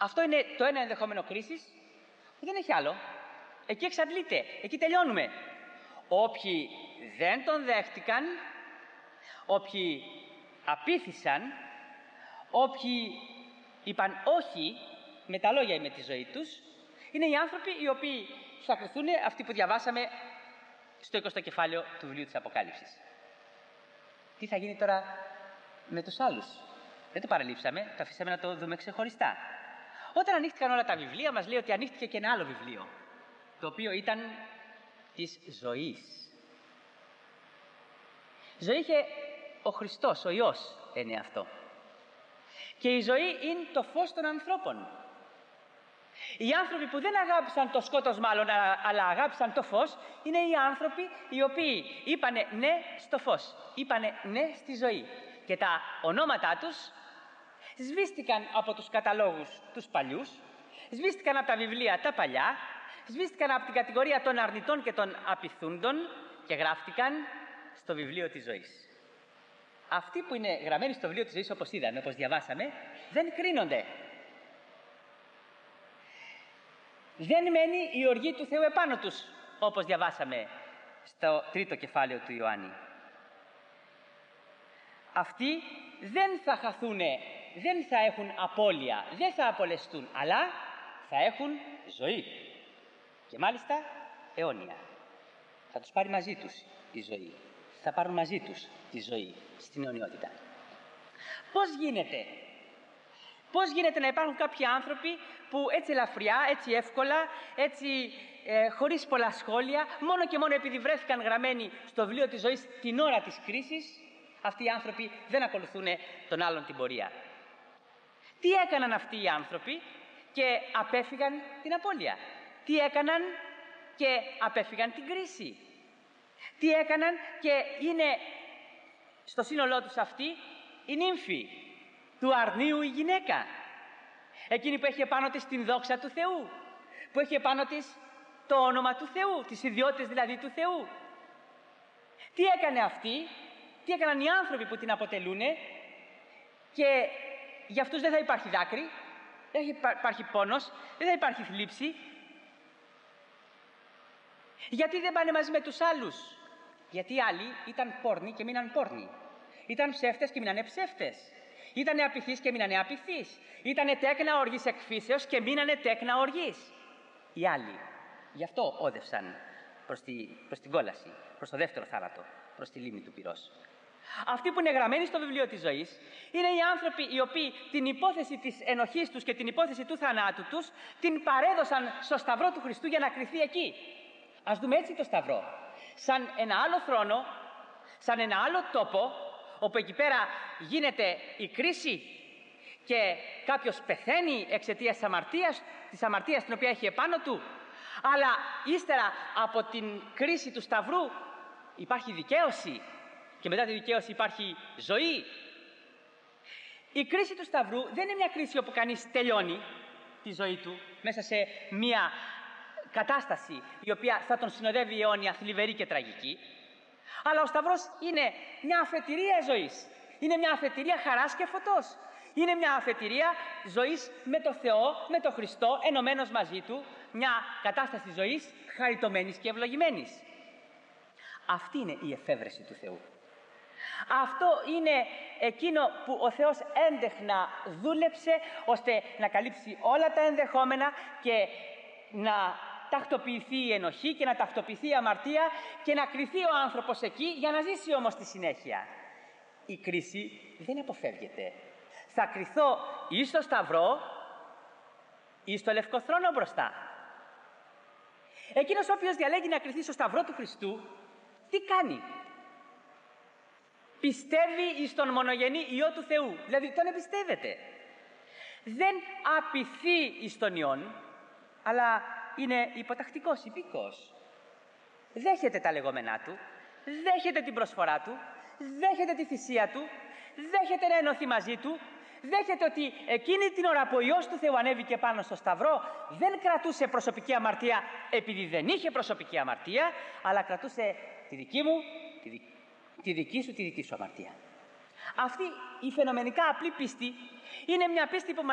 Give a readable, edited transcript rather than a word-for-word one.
Αυτό είναι το ένα ενδεχόμενο κρίσης που δεν έχει άλλο. Εκεί εξαντλείται, εκεί τελειώνουμε. Όποιοι δεν τον δέχτηκαν, όποιοι απήθησαν, όποιοι είπαν όχι με τα λόγια ή με τη ζωή τους, είναι οι άνθρωποι οι οποίοι θα κριθούν, αυτοί που διαβάσαμε στο 20ο κεφάλαιο του βιβλίου της Αποκάλυψης. Τι θα γίνει τώρα με τους άλλους? Δεν το παραλείψαμε, το αφήσαμε να το δούμε ξεχωριστά. Όταν ανοίχτηκαν όλα τα βιβλία, μας λέει ότι ανοίχτηκε και ένα άλλο βιβλίο, το οποίο ήταν της ζωής. Ζωή είχε ο Χριστός, ο Υιός είναι αυτό. Και η ζωή είναι το φως των ανθρώπων. Οι άνθρωποι που δεν αγάπησαν το σκότος μάλλον, αλλά αγάπησαν το φως, είναι οι άνθρωποι οι οποίοι είπανε ναι στο φως, είπανε ναι στη ζωή. Και τα ονόματά τους σβήστηκαν από τους καταλόγους τους παλιούς, σβήστηκαν από τα βιβλία τα παλιά, σβήστηκαν από την κατηγορία των αρνητών και των απειθούντων και γράφτηκαν στο βιβλίο της ζωής. Αυτοί που είναι γραμμένοι στο βιβλίο της ζωής, όπως είδαμε, όπως διαβάσαμε, δεν κρίνονται. Δεν μένει η οργή του Θεού επάνω τους, όπως διαβάσαμε στο 3ο κεφάλαιο του Ιωάννη. Αυτοί δεν θα χαθούνε, δεν θα έχουν απώλεια, δεν θα απολεστούν, αλλά θα έχουν ζωή. Και μάλιστα αιώνια. Θα τους πάρει μαζί τους η ζωή. Θα πάρουν μαζί τους τη ζωή στην αιωνιότητα. Πώς γίνεται να υπάρχουν κάποιοι άνθρωποι που έτσι ελαφριά, έτσι εύκολα, έτσι χωρίς πολλά σχόλια, μόνο και μόνο επειδή βρέθηκαν γραμμένοι στο βιβλίο της ζωής την ώρα της κρίσης, αυτοί οι άνθρωποι δεν ακολουθούν τον άλλον την πορεία? Τι έκαναν αυτοί οι άνθρωποι και απέφυγαν την απώλεια? Τι έκαναν και απέφυγαν την κρίση? Τι έκαναν και είναι στο σύνολό τους αυτή η νύμφη του αρνίου, η γυναίκα, εκείνη που έχει επάνω της την δόξα του Θεού, που έχει επάνω της το όνομα του Θεού, τις ιδιότητες δηλαδή του Θεού. Τι έκανε αυτή, τι έκαναν οι άνθρωποι που την αποτελούν, και για αυτούς δεν θα υπάρχει δάκρυ, δεν θα υπάρχει πόνος, δεν θα υπάρχει θλίψη. Γιατί δεν πάνε μαζί με τους άλλους? Γιατί οι άλλοι ήταν πόρνοι και μείναν πόρνοι. Ήταν ψεύτες και μείνανε ψεύτες. Ήτανε απειθείς και μείνανε απειθείς. Ήτανε τέκνα οργής εκφύσεως και μείνανε τέκνα οργής. Οι άλλοι γι' αυτό όδευσαν προς την κόλαση, προς το δεύτερο θάνατο, προς τη λίμνη του πυρός. Αυτοί που είναι γραμμένοι στο βιβλίο της ζωής είναι οι άνθρωποι οι οποίοι την υπόθεση της ενοχής τους και την υπόθεση του θανάτου τους την παρέδωσαν στο σταυρό του Χριστού για να κριθεί εκεί. Ας δούμε έτσι το σταυρό σαν ένα άλλο θρόνο, σαν ένα άλλο τόπο, όπου εκεί πέρα γίνεται η κρίση και κάποιος πεθαίνει εξαιτίας της αμαρτίας την οποία έχει επάνω του, αλλά ύστερα από την κρίση του σταυρού υπάρχει δικαίωση και μετά τη δικαίωση υπάρχει ζωή. Η κρίση του σταυρού δεν είναι μια κρίση όπου κανείς τελειώνει τη ζωή του μέσα σε μια κατάσταση η οποία θα τον συνοδεύει αιώνια, θλιβερή και τραγική. Αλλά ο σταυρός είναι μια αφετηρία ζωής. Είναι μια αφετηρία χαράς και φωτός. Είναι μια αφετηρία ζωής με το Θεό, με το Χριστό, ενωμένος μαζί Του. Μια κατάσταση ζωής χαριτωμένης και ευλογημένης. Αυτή είναι η εφεύρεση του Θεού. Αυτό είναι εκείνο που ο Θεός έντεχνα δούλεψε ώστε να καλύψει όλα τα ενδεχόμενα και να τακτοποιηθεί η ενοχή και να τακτοποιηθεί η αμαρτία και να κριθεί ο άνθρωπος εκεί για να ζήσει όμως στη συνέχεια. Η κρίση δεν αποφεύγεται. Θα κριθώ ή στο σταυρό ή στο λευκό θρόνο μπροστά. Εκείνος ο οποίος διαλέγει να κριθεί στο σταυρό του Χριστού, τι κάνει? Πιστεύει εις τον μονογενή Υιό του Θεού, δηλαδή τον εμπιστεύεται. Δεν απειθεί εις τον Υιόν, αλλά είναι υποτακτικός, υπήκος. Δέχεται τα λεγόμενά του, δέχεται την προσφορά του, δέχεται τη θυσία του, δέχεται να ενωθεί μαζί του, δέχεται ότι εκείνη την ώρα που ο Υιός του Θεού ανέβηκε πάνω στο σταυρό δεν κρατούσε προσωπική αμαρτία επειδή δεν είχε προσωπική αμαρτία, αλλά κρατούσε τη δική μου, τη δική σου αμαρτία. Αυτή η φαινομενικά απλή πίστη είναι μια πίστη που